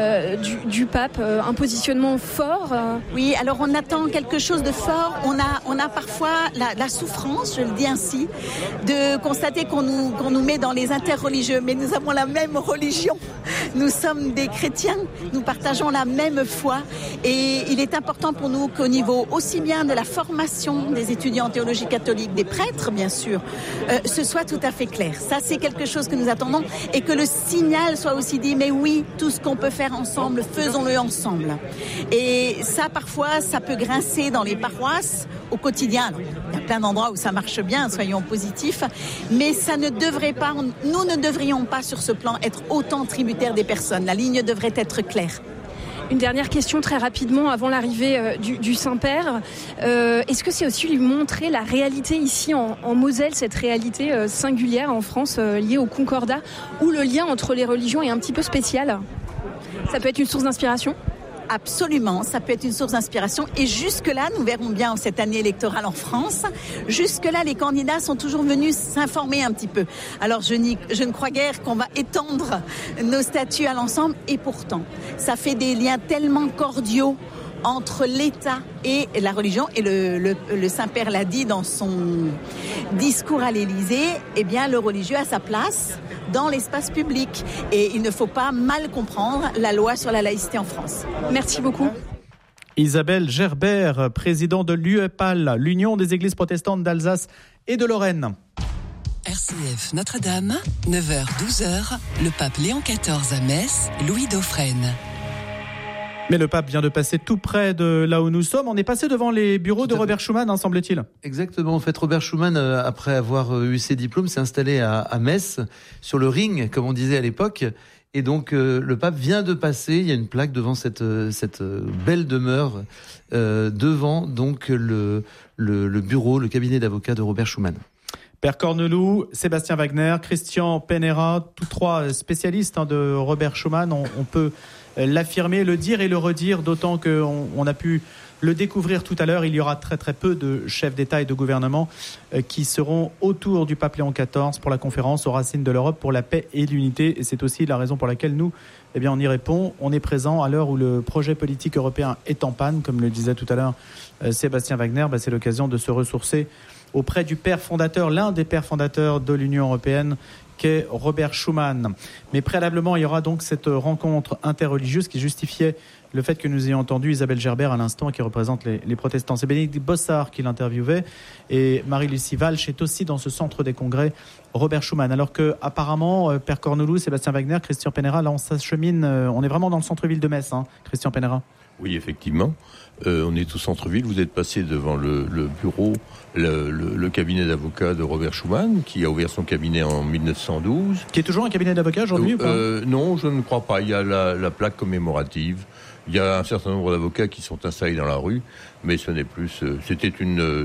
du pape ? Un positionnement fort ? Oui, alors on attend quelque chose de fort. On a parfois la souffrance, je le dis ainsi, de constater qu'on nous met dans les interreligieux, mais nous avons la même religion. Nous sommes des chrétiens, nous partageons la même foi et il est important pour nous qu'au niveau aussi bien de la formation des étudiants en théologie catholique, des prêtres bien sûr, ce soit tout à fait clair. Ça c'est quelque chose que nous attendons et que le signal soit aussi dit, mais oui, tout ce qu'on peut faire ensemble, faisons-le ensemble. Et ça parfois, ça peut grincer dans les paroisses au quotidien. Alors, il y a plein d'endroits où ça marche bien, soyons positifs, mais ça ne devrait pas, nous ne devrions pas sur ce plan être autant tributaires des personnes. La ligne devrait être claire. Une dernière question très rapidement avant l'arrivée du Saint-Père. Est-ce que c'est aussi lui montrer la réalité ici en Moselle, cette réalité singulière en France liée au Concordat, où le lien entre les religions est un petit peu spécial ? Ça peut être une source d'inspiration ? Absolument, ça peut être une source d'inspiration. Et jusque-là, nous verrons bien cette année électorale en France, jusque-là, les candidats sont toujours venus s'informer un petit peu. Alors, je ne crois guère qu'on va étendre nos statuts à l'ensemble. Et pourtant, ça fait des liens tellement cordiaux entre l'État et la religion. Et le Saint-Père l'a dit dans son discours à l'Élysée, eh bien, le religieux a sa place dans l'espace public. Et il ne faut pas mal comprendre la loi sur la laïcité en France. Merci beaucoup. Isabelle Gerbert, président de l'UEPAL, l'Union des Églises protestantes d'Alsace et de Lorraine. RCF Notre-Dame, 9h-12h, le pape Léon XIV à Metz, Louis Dauphren. Mais le pape vient de passer tout près de là où nous sommes. On est passé devant les bureaux de Robert Schuman, semble-t-il. Exactement. En fait, Robert Schuman, après avoir eu ses diplômes, s'est installé à Metz, sur le ring, comme on disait à l'époque. Et donc, le pape vient de passer. Il y a une plaque devant cette belle demeure, devant donc le bureau, le cabinet d'avocat de Robert Schuman. Père Corneloup, Sébastien Wagner, Christian Penera, tous trois spécialistes de Robert Schuman. On peut l'affirmer, le dire et le redire, d'autant qu'on a pu le découvrir tout à l'heure. Il y aura très très peu de chefs d'État et de gouvernement qui seront autour du pape Léon XIV pour la conférence aux racines de l'Europe pour la paix et l'unité. Et c'est aussi la raison pour laquelle nous, on y répond. On est présent à l'heure où le projet politique européen est en panne, comme le disait tout à l'heure Sébastien Wagner. C'est l'occasion de se ressourcer auprès du père fondateur, l'un des pères fondateurs de l'Union européenne, qu'est Robert Schuman. Mais préalablement, il y aura donc cette rencontre interreligieuse qui justifiait le fait que nous ayons entendu Isabelle Gerbert à l'instant, qui représente les protestants. C'est Bénédicte Bossard qui l'interviewait, et Marie-Lucie Walsh est aussi dans ce centre des congrès Robert Schuman. Alors que apparemment, Père Corneloup, Sébastien Wagner, Christian Penera, là on s'achemine, on est vraiment dans le centre-ville de Metz, Christian Penera. Oui, effectivement. On est au centre-ville. Vous êtes passé devant le bureau, le cabinet d'avocat de Robert Schuman, qui a ouvert son cabinet en 1912. Qui est toujours un cabinet d'avocat aujourd'hui ou pas ? Non, je ne crois pas. Il y a la plaque commémorative. Il y a un certain nombre d'avocats qui sont installés dans la rue, mais ce n'est plus. C'était une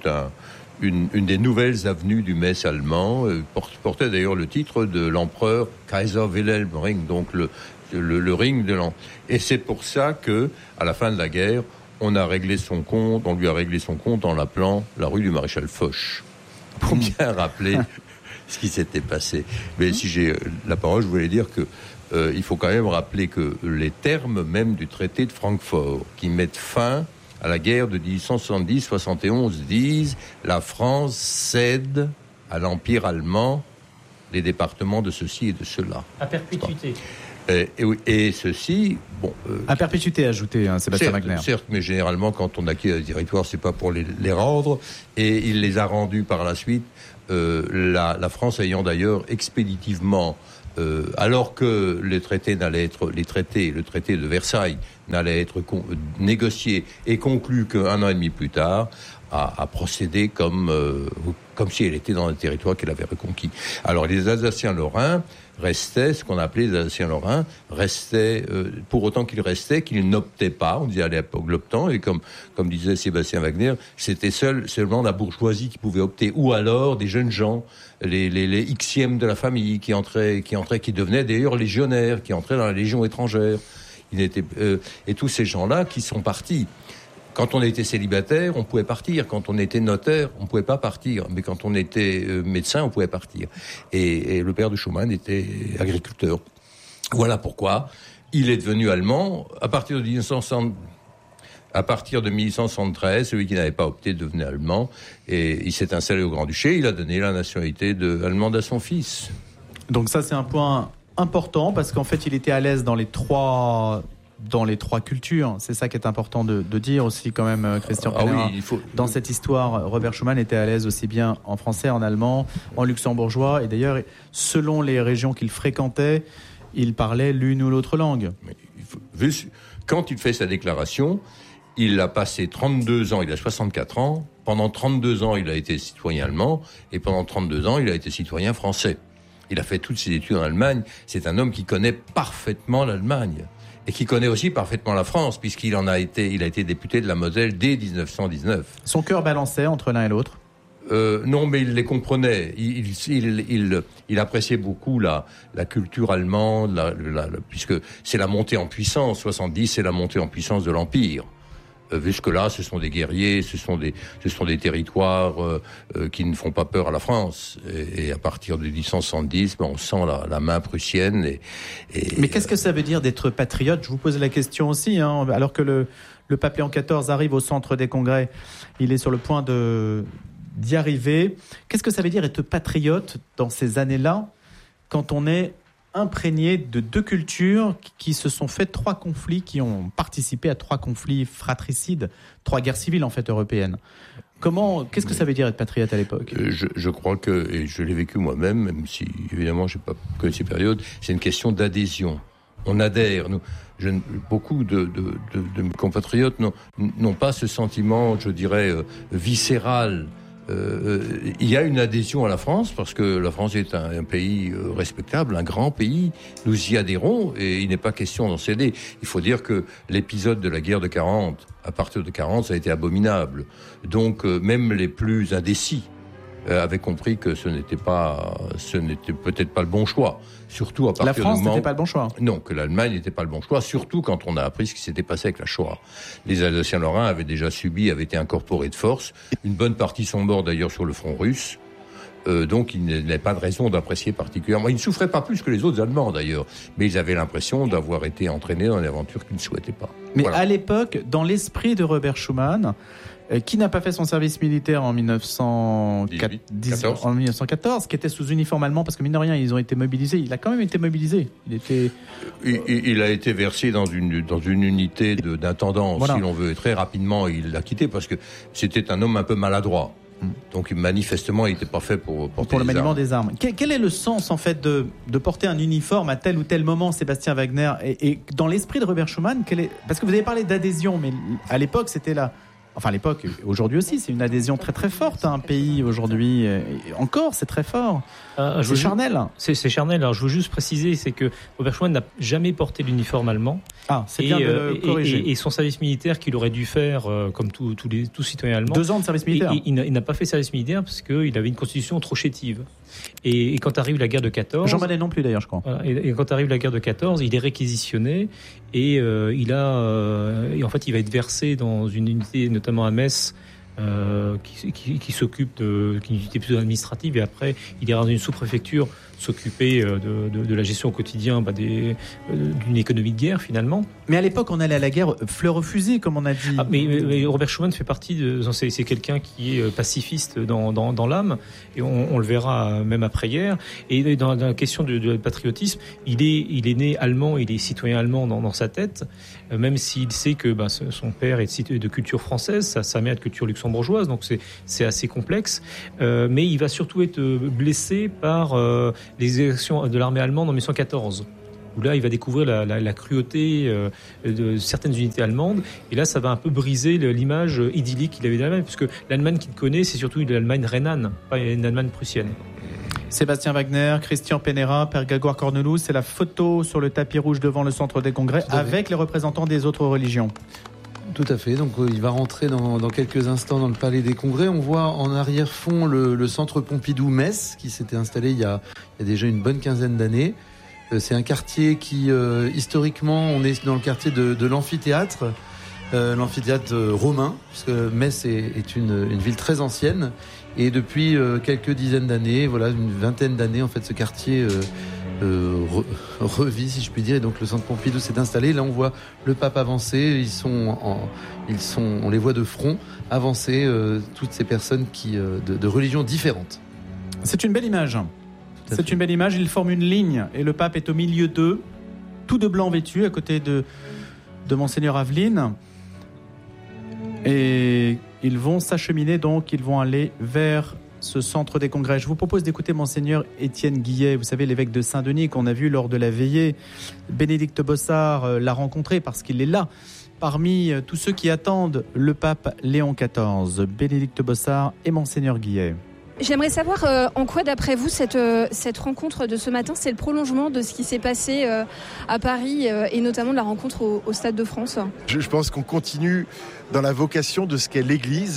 des nouvelles avenues du Metz allemand. Portait d'ailleurs le titre de l'empereur Kaiser Wilhelm Ring, donc le ring de l'an. Et c'est pour ça que, à la fin de la guerre, on lui a réglé son compte en l'appelant la rue du Maréchal Foch. Pour bien rappeler ce qui s'était passé. Mais si j'ai la parole, je voulais dire que il faut quand même rappeler que les termes même du traité de Francfort, qui mettent fin à la guerre de 1870-71 disent « La France cède à l'Empire allemand les départements de ceci et de cela. » À perpétuité. Et ceci, à perpétuité, ajouté Sébastien Wagner. Certes, mais généralement, quand on acquiert des territoires, c'est pas pour les rendre, et il les a rendus par la suite, la France ayant d'ailleurs expéditivement, alors que le traité de Versailles n'allait être négocié et conclu qu'un an et demi plus tard, a procédé comme si elle était dans un territoire qu'elle avait reconquis. Alors les Alsaciens-Lorrains restaient, ce qu'on appelait les Alsaciens-Lorrains, restaient, pour autant qu'ils restaient, qu'ils n'optaient pas, on disait à l'époque l'optant, et comme disait Sébastien Wagner, c'était seulement la bourgeoisie qui pouvait opter, ou alors des jeunes gens, les Xièmes de la famille, qui devenaient d'ailleurs légionnaires, qui entraient dans la Légion étrangère. Et tous ces gens-là qui sont partis. Quand on était célibataire, on pouvait partir. Quand on était notaire, on pouvait pas partir. Mais quand on était médecin, on pouvait partir. Et le père de Schumann était agriculteur. Voilà pourquoi il est devenu allemand. À partir de 1873, celui qui n'avait pas opté devenait allemand. Et il s'est installé au Grand-Duché. Il a donné la nationalité allemande à son fils. Donc ça, c'est un point important parce qu'en fait, il était à l'aise dans les trois cultures. C'est ça qui est important de dire aussi quand même, Christian Pennerat. Oui, dans cette histoire, Robert Schuman était à l'aise aussi bien en français, en allemand, en luxembourgeois. Et d'ailleurs, selon les régions qu'il fréquentait, il parlait l'une ou l'autre langue. Quand il fait sa déclaration, il a passé 32 ans, il a 64 ans. Pendant 32 ans, il a été citoyen allemand. Et pendant 32 ans, il a été citoyen français. Il a fait toutes ses études en Allemagne. C'est un homme qui connaît parfaitement l'Allemagne. Et qui connaît aussi parfaitement la France, puisqu'il a été député de la Moselle dès 1919. Son cœur balançait entre l'un et l'autre? Non, mais il les comprenait. Il appréciait beaucoup la culture allemande, puisque c'est la montée en puissance. 70, c'est la montée en puissance de l'Empire. Jusque-là, ce sont des guerriers, ce sont des territoires qui ne font pas peur à la France. Et à partir de 1870, on sent la main prussienne. Mais qu'est-ce que ça veut dire d'être patriote? Je vous pose la question aussi, alors que le pape Léon XIV arrive au centre des congrès, il est sur le point d'y arriver. Qu'est-ce que ça veut dire être patriote dans ces années-là, quand on est imprégné de deux cultures qui se sont fait 3 conflits, qui ont participé à 3 conflits fratricides, 3 guerres civiles en fait européennes. Qu'est-ce que ça veut dire être patriote à l'époque? Je crois que, et je l'ai vécu moi-même, même si évidemment j'ai pas connu ces périodes, c'est une question d'adhésion. On adhère. Beaucoup de mes compatriotes n'ont pas ce sentiment, je dirais, viscéral. Il y a une adhésion à la France parce que la France est un pays respectable, un grand pays. Nous y adhérons et il n'est pas question d'en céder. Il faut dire que l'épisode de la guerre de 40, à partir de 40, ça a été abominable. Donc même les plus indécis avaient compris que ce n'était peut-être pas le bon choix. Surtout à partir la France du moment... n'était pas le bon choix. Non, que l'Allemagne n'était pas le bon choix, surtout quand on a appris ce qui s'était passé avec la Shoah. Les Alsaciens-Lorrains avaient été incorporés de force. Une bonne partie sont morts d'ailleurs sur le front russe. Donc il n'y avait pas de raison d'apprécier particulièrement. Ils ne souffraient pas plus que les autres Allemands d'ailleurs, mais ils avaient l'impression d'avoir été entraînés dans une aventure qu'ils ne souhaitaient pas. Mais voilà. À l'époque, dans l'esprit de Robert Schuman, qui n'a pas fait son service militaire en 1914, qui était sous uniforme allemand, parce que mine de rien, ils ont été mobilisés. Il a quand même été mobilisé. Il a été versé dans une unité d'intendance, voilà. Si l'on veut. Et très rapidement, il l'a quitté parce que c'était un homme un peu maladroit. Donc manifestement, il n'était pas fait pour porter le maniement des armes. Quel est le sens en fait de porter un uniforme à tel ou tel moment, Sébastien Wagner, et dans l'esprit de Robert Schuman, parce que vous avez parlé d'adhésion, mais à l'époque c'était là. Enfin, à l'époque, aujourd'hui aussi, c'est une adhésion très très forte à un pays aujourd'hui. Encore, c'est très fort. C'est charnel. C'est charnel. Alors, je veux juste préciser, c'est que Robert Schuman n'a jamais porté l'uniforme allemand. Ah, c'est bien de le corriger. Et son service militaire qu'il aurait dû faire, comme tout citoyen allemand. 2 ans de service militaire. Il n'a pas fait service militaire parce qu'il avait une constitution trop chétive. Et quand arrive la guerre de 14... Jean Monnet non plus d'ailleurs, je crois. Voilà, et quand arrive la guerre de 14, il est réquisitionné et en fait il va être versé dans une unité, notamment à Metz, qui s'occupe d'une unité plutôt administrative, et après il ira dans une sous-préfecture s'occuper de la gestion au quotidien d'une économie de guerre finalement. Mais à l'époque, on allait à la guerre fleur au fusil, comme on a dit. Mais Robert Schuman fait partie c'est quelqu'un qui est pacifiste dans l'âme, et on le verra même après-guerre. Et dans la question de patriotisme, il est né allemand, il est citoyen allemand dans sa tête, même s'il sait que son père est de culture française, sa mère de culture luxembourgeoise, donc c'est assez complexe. Mais il va surtout être blessé par les actions de l'armée allemande en 1914. Où là, il va découvrir la cruauté de certaines unités allemandes. Et là, ça va un peu briser l'image idyllique qu'il avait d'Allemagne, puisque l'Allemagne qu'il connaît, c'est surtout l'Allemagne rhénane, pas une Allemagne prussienne. Sébastien Wagner, Christian Penera, Père Grégoire Corneloup, c'est la photo sur le tapis rouge devant le centre des congrès avec les représentants des autres religions. Tout à fait, donc il va rentrer dans quelques instants dans le palais des congrès. On voit en arrière-fond le centre Pompidou-Metz qui s'était installé il y a déjà une bonne quinzaine d'années. C'est un quartier qui, historiquement, on est dans le quartier de l'amphithéâtre, l'amphithéâtre romain, puisque Metz est une ville très ancienne. Et depuis quelques dizaines d'années, une vingtaine d'années, en fait, ce quartier revit, si je puis dire. Et donc le centre Pompidou s'est installé. Là, on voit le pape avancer. On les voit de front avancer, toutes ces personnes de religions différentes. C'est une belle image. C'est une belle image, ils forment une ligne et le pape est au milieu d'eux, tout de blanc vêtu, à côté de Monseigneur Aveline. Et ils vont s'acheminer, donc ils vont aller vers ce centre des congrès. Je vous propose d'écouter Monseigneur Étienne Guillet, vous savez, l'évêque de Saint-Denis qu'on a vu lors de la veillée. Bénédicte Bossard l'a rencontré parce qu'il est là, parmi tous ceux qui attendent le pape Léon XIV. Bénédicte Bossard et Monseigneur Guillet. J'aimerais savoir en quoi, d'après vous, cette rencontre de ce matin, c'est le prolongement de ce qui s'est passé à Paris et notamment de la rencontre au Stade de France. Je pense qu'on continue dans la vocation de ce qu'est l'Église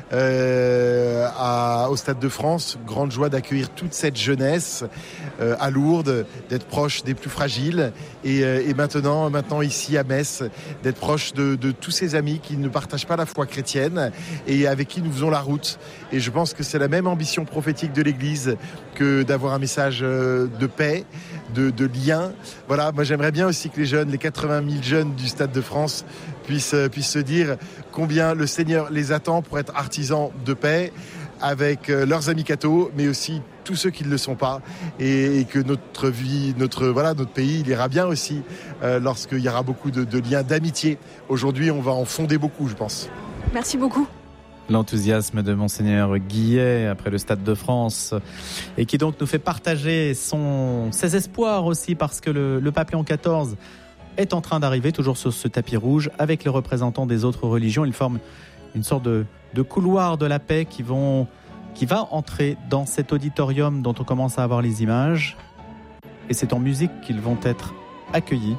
au Stade de France. Grande joie d'accueillir toute cette jeunesse à Lourdes, d'être proche des plus fragiles et maintenant ici à Metz, d'être proche de tous ces amis qui ne partagent pas la foi chrétienne et avec qui nous faisons la route. Et je pense que c'est la même ambition prophétique de l'Église que d'avoir un message de paix, de lien. Voilà, moi j'aimerais bien aussi que les 80 000 jeunes du Stade de France puissent se dire combien le Seigneur les attend pour être artisans de paix avec leurs amis cathos, mais aussi tous ceux qui ne le sont pas, et que notre vie, notre pays, il ira bien aussi lorsqu'il y aura beaucoup de liens d'amitié. Aujourd'hui, on va en fonder beaucoup, je pense. Merci beaucoup. L'enthousiasme de Monseigneur Guillet après le Stade de France et qui donc nous fait partager ses espoirs aussi parce que le pape Léon XIV est en train d'arriver toujours sur ce tapis rouge avec les représentants des autres religions. Ils forment une sorte de couloir de la paix qui va entrer dans cet auditorium dont on commence à avoir les images et c'est en musique qu'ils vont être accueillis.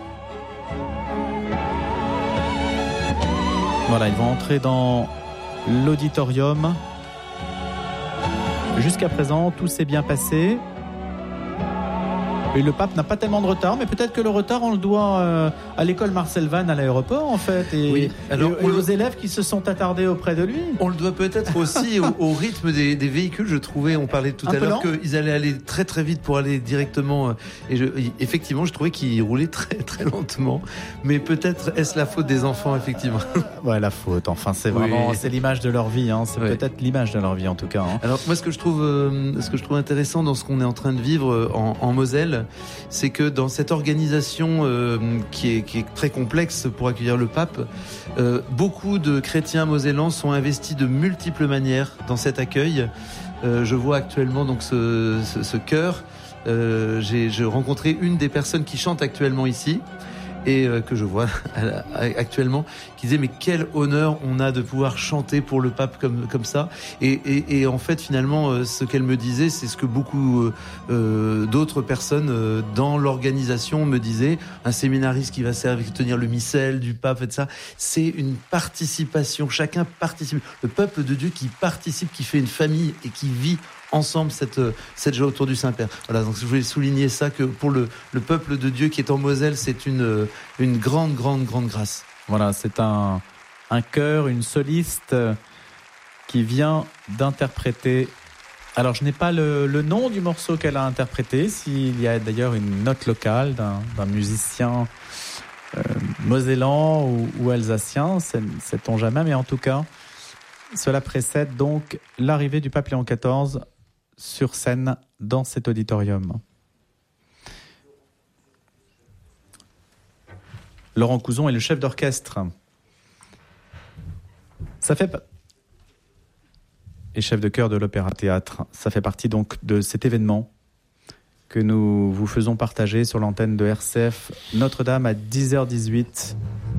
Voilà, ils vont entrer dans l'auditorium. Jusqu'à présent, tout s'est bien passé. Et le pape n'a pas tellement de retard, mais peut-être que le retard, on le doit à l'école Marcel Vannes à l'aéroport, en fait, et aux élèves qui se sont attardés auprès de lui. On le doit peut-être aussi au rythme des véhicules. Je trouvais, on parlait tout à l'heure qu'ils allaient aller très très vite pour aller directement. Effectivement, je trouvais qu'ils roulaient très très lentement. Mais peut-être est-ce la faute des enfants, effectivement. Ouais, la faute. Enfin, c'est vraiment, c'est l'image de leur vie. Hein. C'est peut-être l'image de leur vie, en tout cas. Hein. Alors moi, ce que je trouve intéressant dans ce qu'on est en train de vivre en Moselle, c'est que dans cette organisation qui est très complexe pour accueillir le pape, beaucoup de chrétiens mosellans sont investis de multiples manières dans cet accueil. Je vois actuellement donc ce chœur. J'ai rencontré une des personnes qui chante actuellement ici et que je vois actuellement, qui disait mais quel honneur on a de pouvoir chanter pour le pape comme ça. Et en fait finalement ce qu'elle me disait, c'est ce que beaucoup d'autres personnes dans l'organisation me disaient. Un séminariste qui va tenir le missel du pape et de ça, c'est une participation. Chacun participe. Le peuple de Dieu qui participe, qui fait une famille et qui vit ensemble cette joie autour du Saint-Père. Voilà, donc je voulais souligner ça, que pour le peuple de Dieu qui est en Moselle, c'est une grande grâce. Voilà, c'est un chœur, une soliste qui vient d'interpréter Alors, je n'ai pas le nom du morceau qu'elle a interprété, s'il y a d'ailleurs une note locale d'un musicien mosellan ou alsacien, sait-on jamais, mais en tout cas, cela précède donc l'arrivée du pape Léon XIV sur scène dans cet auditorium. Laurent Couzon est le chef d'orchestre. Et chef de chœur de l'Opéra-Théâtre. Ça fait partie donc de cet événement que nous vous faisons partager sur l'antenne de RCF Notre-Dame à 10h18